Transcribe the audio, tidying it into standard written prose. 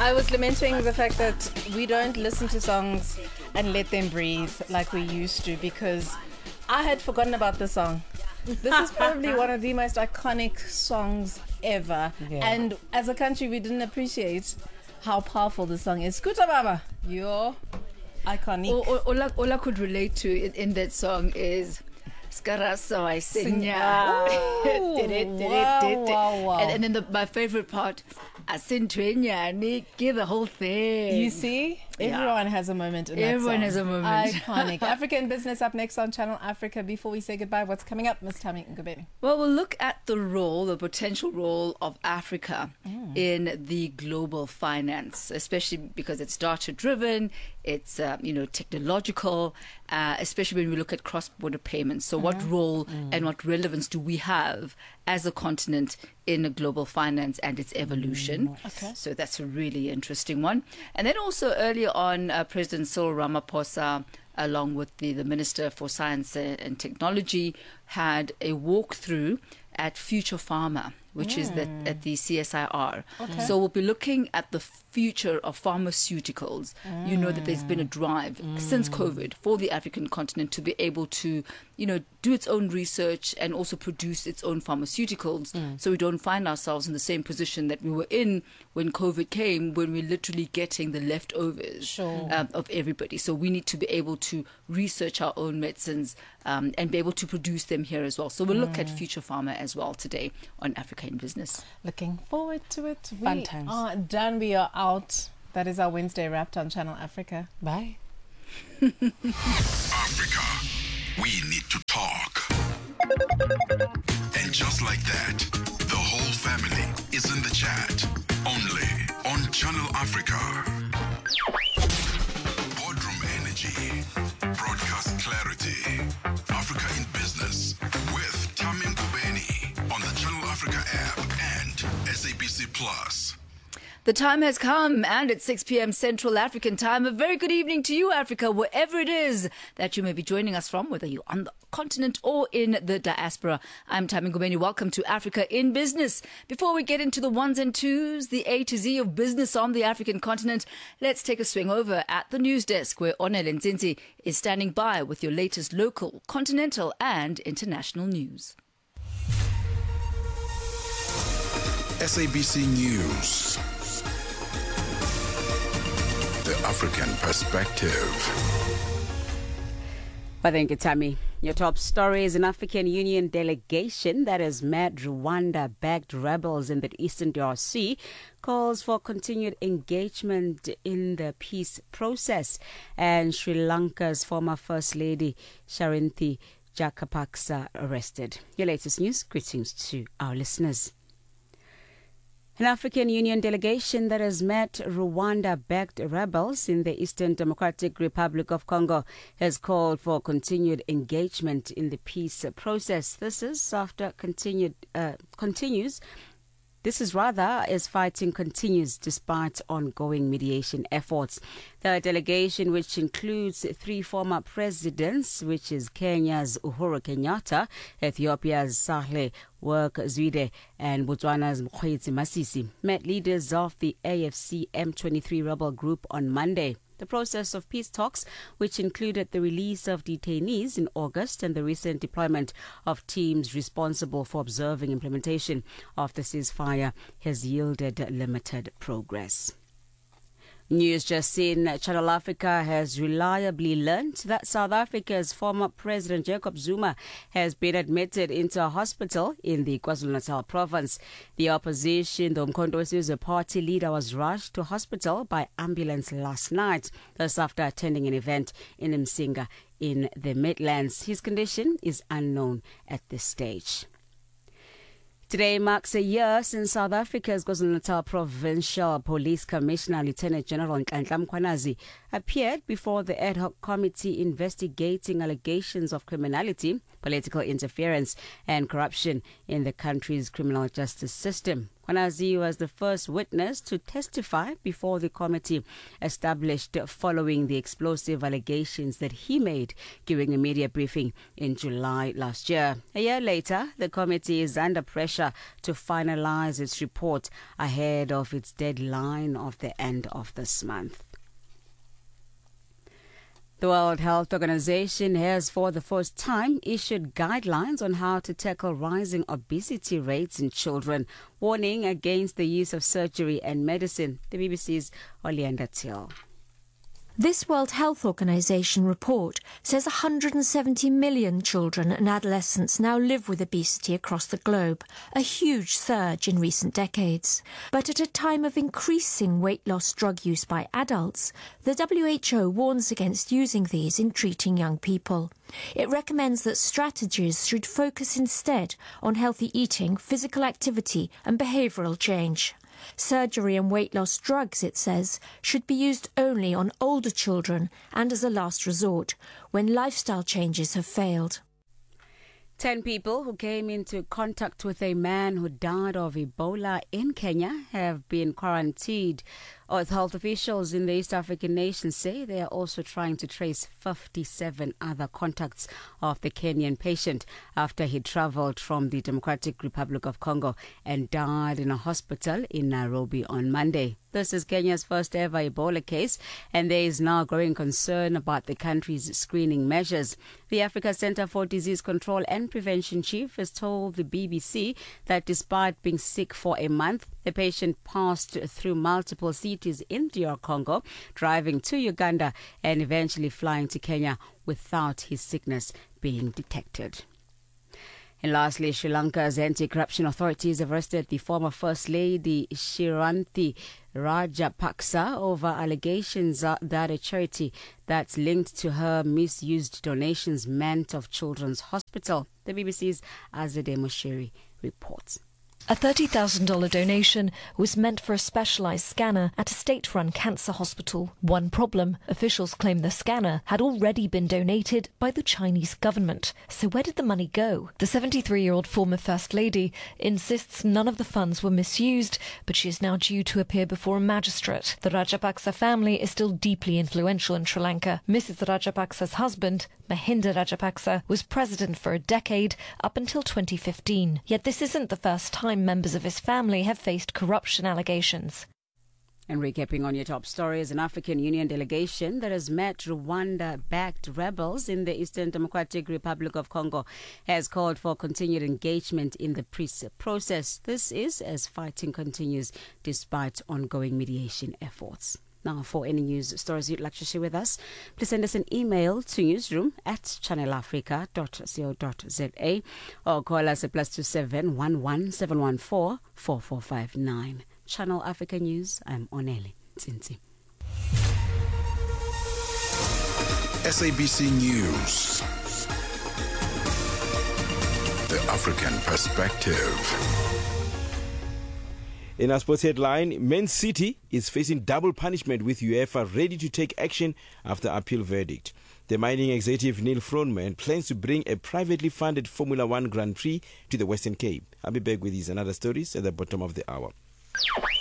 I was lamenting the fact that we don't listen to songs and let them breathe like we used to, because I had forgotten about the song. This is probably one of the most iconic songs ever. Yeah. And as a country, we didn't appreciate how powerful the song is. Skuta Baba, you're iconic. All I could relate to in that song is Skarasa I Sinya. Wow. And then my favorite part, Asintwenya, give the whole thing. You see? Everyone has a moment in that song. Everyone has a moment. Iconic. Africa in Business up next on Channel Africa. Before we say goodbye, what's coming up, Ms. Tami Ngubeni? Well, we'll look at the potential role of Africa in the global finance, especially because it's data-driven, it's technological, especially when we look at cross-border payments. So what role and what relevance do we have as a continent in a global finance and its evolution? Okay. So that's a really interesting one. And then also earlier on, President Cyril Ramaphosa, along with the Minister for Science and Technology, had a walkthrough at Future Pharma, which is at the CSIR. Okay. So we'll be looking at the future of pharmaceuticals. You know that there's been a drive since COVID for the African continent to be able to, do its own research and also produce its own pharmaceuticals. So we don't find ourselves in the same position that we were in when COVID came, when we're literally getting the leftovers of everybody. So we need to be able to research our own medicines and be able to produce them here as well. So we'll look at Future Pharma as well today on Africa in Business. Looking forward to it. Fun We times. are done. We are out. That is our Wednesday Wrapped on Channel Africa. Bye. Africa, we need to talk. And just like that, the whole family is in the chat. Only on Channel Africa. Boardroom energy. Broadcast clarity. Africa in Business with Tami Ngubeni on the Channel Africa app and SABC Plus. The time has come, and it's 6 p.m. Central African time. A very good evening to you, Africa, wherever it is that you may be joining us from, whether you're on the continent or in the diaspora. I'm Tami Ngubeni. Welcome to Africa in Business. Before we get into the ones and twos, the A to Z of business on the African continent, let's take a swing over at the news desk, where Onel Nzinzi is standing by with your latest local, continental, and international news. SABC News. The African Perspective. Well, thank you, Tammy. Your top story is an African Union delegation that has met Rwanda-backed rebels in the Eastern DRC calls for continued engagement in the peace process. And Sri Lanka's former First Lady, Sharanthi Jakapaksa, arrested. Your latest news. Greetings to our listeners. An African Union delegation that has met Rwanda-backed rebels in the Eastern Democratic Republic of Congo has called for continued engagement in the peace process. This is as fighting continues despite ongoing mediation efforts. The delegation, which includes 3 former presidents, which is Kenya's Uhuru Kenyatta, Ethiopia's Sahle Work Zwide, and Botswana's Mokgweetsi Masisi, met leaders of the AFC M23 rebel group on Monday. The process of peace talks, which included the release of detainees in August and the recent deployment of teams responsible for observing implementation of the ceasefire, has yielded limited progress. News just seen, Channel Africa has reliably learnt that South Africa's former President Jacob Zuma has been admitted into a hospital in the KwaZulu-Natal province. The opposition, the Umkhonto weSizwe party leader, was rushed to hospital by ambulance last night, thus after attending an event in Msinga in the Midlands. His condition is unknown at this stage. Today marks a year since South Africa's KwaZulu-Natal Provincial Police Commissioner Lieutenant General Nhlanhla Mkhwanazi appeared before the ad hoc committee investigating allegations of criminality political interference and corruption in the country's criminal justice system. Kwanazi was the first witness to testify before the committee established following the explosive allegations that he made during a media briefing in July last year. A year later, the committee is under pressure to finalize its report ahead of its deadline of the end of this month. The World Health Organization has for the first time issued guidelines on how to tackle rising obesity rates in children, warning against the use of surgery and medicine. The BBC's Oleander Till. This World Health Organization report says 170 million children and adolescents now live with obesity across the globe, a huge surge in recent decades. But at a time of increasing weight loss drug use by adults, the WHO warns against using these in treating young people. It recommends that strategies should focus instead on healthy eating, physical activity and behavioural change. Surgery and weight loss drugs, it says, should be used only on older children and as a last resort, when lifestyle changes have failed. 10 people who came into contact with a man who died of Ebola in Kenya have been quarantined. Health officials in the East African nation say they are also trying to trace 57 other contacts of the Kenyan patient after he travelled from the Democratic Republic of Congo and died in a hospital in Nairobi on Monday. This is Kenya's first ever Ebola case, and there is now growing concern about the country's screening measures. The Africa Centre for Disease Control and Prevention chief has told the BBC that despite being sick for a month, the patient passed through multiple cities in DR Congo, driving to Uganda and eventually flying to Kenya without his sickness being detected. And lastly, Sri Lanka's anti-corruption authorities have arrested the former First Lady Shiranthi Rajapaksa over allegations that a charity that's linked to her misused donations meant of Children's Hospital. The BBC's Azadeh Moshiri reports. A $30,000 donation was meant for a specialised scanner at a state-run cancer hospital. One problem, officials claim the scanner had already been donated by the Chinese government. So where did the money go? The 73-year-old former First Lady insists none of the funds were misused, but she is now due to appear before a magistrate. The Rajapaksa family is still deeply influential in Sri Lanka. Mrs. Rajapaksa's husband, Mahinda Rajapaksa, was president for a decade up until 2015. Yet this isn't the first time members of his family have faced corruption allegations. And recapping on your top stories, an African Union delegation that has met Rwanda-backed rebels in the Eastern Democratic Republic of Congo has called for continued engagement in the peace process. This is as fighting continues despite ongoing mediation efforts. Now, for any news stories you'd like to share with us, please send us an email to newsroom@channelafrica.co.za or call us at +27 11 714 4459. Channel Africa News, I'm Onele Tsinzi. SABC News. The African Perspective. In our sports headline, Man City is facing double punishment with UEFA ready to take action after appeal verdict. The mining executive Neil Froneman plans to bring a privately funded Formula One Grand Prix to the Western Cape. I'll be back with these and other stories at the bottom of the hour.